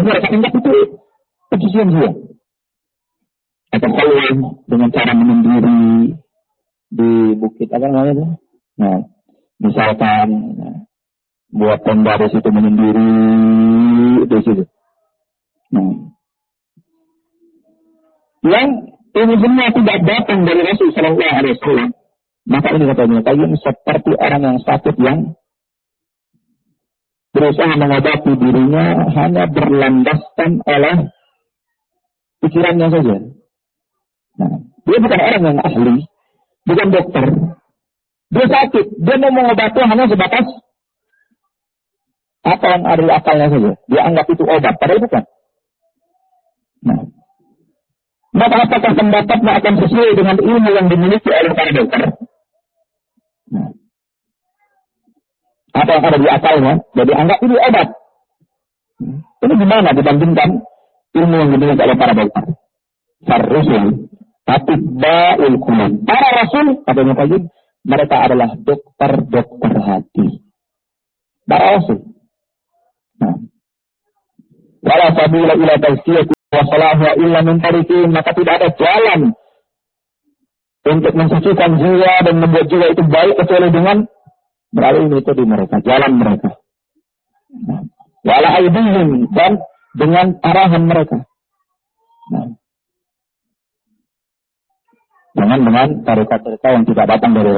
mereka anggap itu kesucian jiwa. Atau kalau dengan cara menyendiri di bukit apa namanya itu? Nah, misalkan buat tenda di situ menyendiri di situ. Nah, yang ini semua tidak datang dari Rasul Sallallahu Alaihi Wasallam. Maka ini kata Ibnu Qayyim seperti orang yang sakit yang berusaha mengobati dirinya hanya berlandaskan oleh pikirannya saja. Nah, dia bukan orang yang ahli, bukan dokter. Dia sakit, dia mau mengobati hanya sebatas apa yang ada di akalnya saja. Dia anggap itu obat, padahal bukan. Nah, maka apakah pendapatnya akan sesuai dengan ilmu yang dimiliki oleh para dokter? Nah, apa yang ada di akalnya, jadi anggap itu obat. Ini gimana dibandingkan ilmu yang dimiliki oleh para dokter? Ar-Rusul, Atibba'ul Qulub. Para Rasul, katanya Qayyim, mereka adalah dokter-dokter hati. Para Rasul. Nah, wala sabila ila tazkiyati wa salahwa illa min tariqin, maka tidak ada jalan untuk mensucikan jiwa dan membuat jiwa itu baik kecuali dengan melalui metode mereka, jalan mereka. Nah, wala aidihim, dan dengan arahan mereka. Nah, dengan tarekat-tarekat yang tidak datang dari